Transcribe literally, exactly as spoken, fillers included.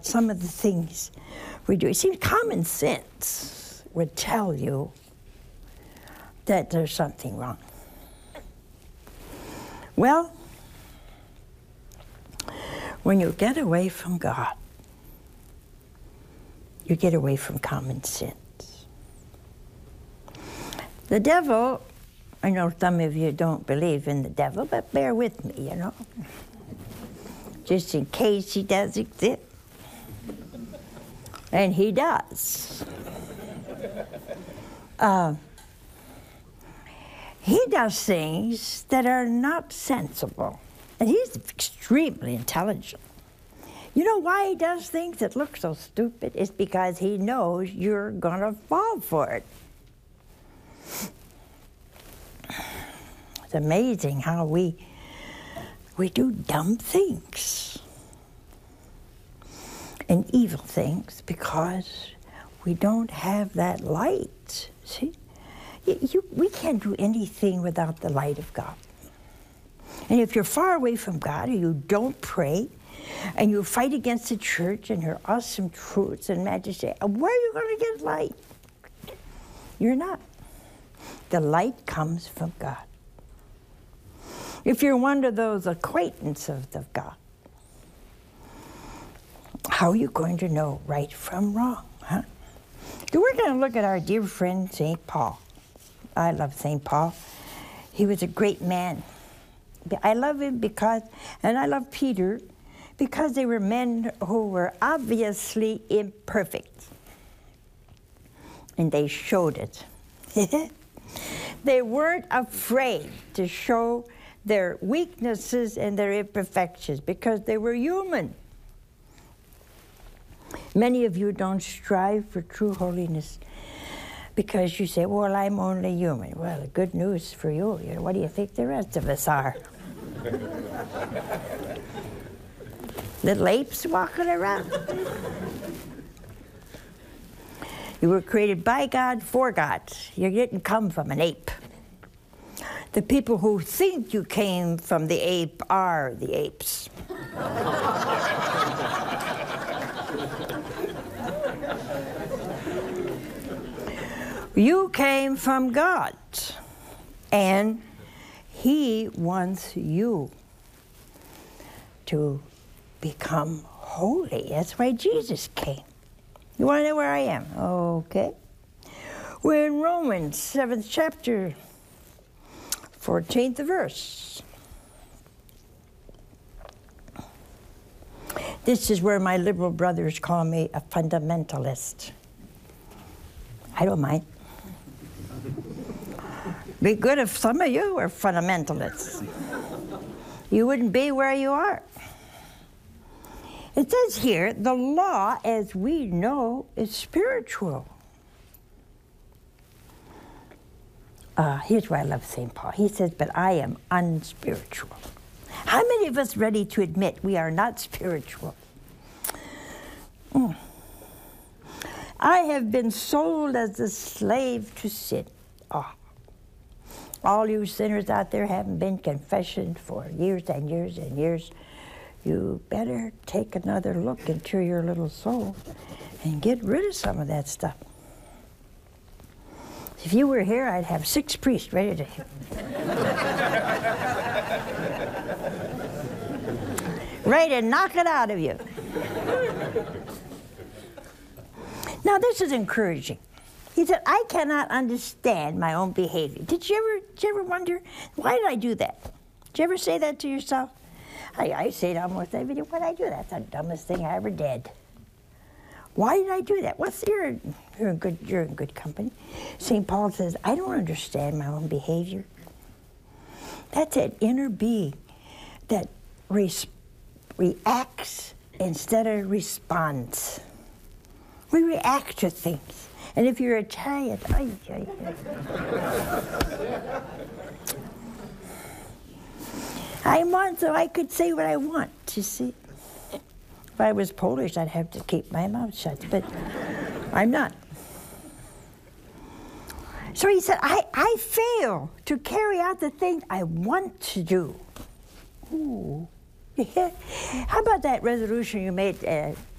about some of the things we do. See, common sense would tell you that there's something wrong. Well, when you get away from God, you get away from common sense. The devil, I know some of you don't believe in the devil, but bear with me, you know. Just in case he does exist. And he does. Uh, he does things that are not sensible. And he's extremely intelligent. You know why he does things that look so stupid? It's because he knows you're going to fall for it. It's amazing how we, we do dumb things and evil things because we don't have that light. See, you, you, we can't do anything without the light of God. And if you're far away from God, or you don't pray, and you fight against the church and her awesome truths and majesty, where are you going to get light? You're not. The light comes from God. If you're one of those acquaintances of God, how are you going to know right from wrong, huh? So we're going to look at our dear friend, Saint Paul. I love Saint Paul. He was a great man. I love him because, and I love Peter, because they were men who were obviously imperfect. And they showed it. They weren't afraid to show their weaknesses and their imperfections because they were human. Many of you don't strive for true holiness because you say, well, I'm only human. Well, the good news for you, you know, what do you think the rest of us are? Little apes walking around. You were created by God, for God. You didn't come from an ape. The people who think you came from the ape are the apes. You came from God, and He wants you to become holy. That's why Jesus came. You want to know where I am? Okay. We're in Romans, seventh chapter, fourteenth verse. This is where my liberal brothers call me a fundamentalist. I don't mind. Be good if some of you were fundamentalists. You wouldn't be where you are. It says here, the law, as we know, is spiritual. Uh, here's why I love Saint Paul. He says, but I am unspiritual. How many of us ready to admit we are not spiritual? Mm. I have been sold as a slave to sin. Oh. All you sinners out there haven't been confession for years and years and years. You better take another look into your little soul and get rid of some of that stuff. If you were here, I'd have six priests ready to ready to knock it out of you. Now, this is encouraging. He said, I cannot understand my own behavior. Did you ever, did you ever wonder, why did I do that? Did you ever say that to yourself? I, I say it almost every day. Why did I do that? That's the dumbest thing I ever did. Why did I do that? What's you're, you're in good you're in good company. Saint Paul says, I don't understand my own behavior. That's an inner being that re reacts instead of responds. We react to things. And if you're Italian, ay, ay, ay. I want so I could say what I want, you see. If I was Polish, I'd have to keep my mouth shut, but I'm not. So he said, I, I fail to carry out the things I want to do. Ooh. How about that resolution you made uh,